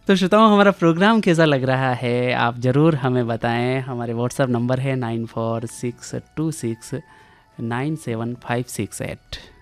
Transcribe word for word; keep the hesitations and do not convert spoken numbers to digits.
तो श्रोताओं, हमारा प्रोग्राम कैसा लग रहा है आप ज़रूर हमें बताएं। हमारे व्हाट्सएप नंबर है nine four six to six nine seven five six eight.